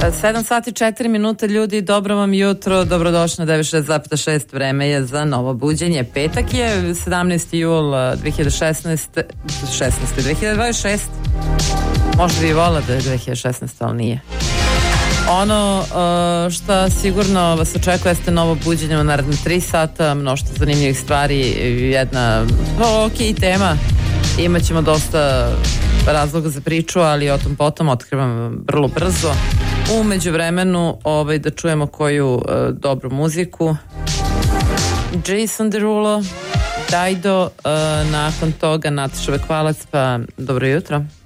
7 sati 4 minute, ljudi, dobro vam jutro, dobrodošli na 96,6, vreme je za novo buđenje. Petak je 17. jul 2026, možda bi vola da je 2016, ali nije. Ono što sigurno vas očekuje jeste novo buđenje u naredne 3 sata, mnoštvo zanimljivih stvari, jedna ok tema, imaćemo dosta razloga za priču, ali o tom potom otkrivam vrlo brzo. U međuvremenu da čujemo koju dobru muziku. Jason Derulo, Dajdo, nakon toga Nataša Bekvalac, pa dobro jutro.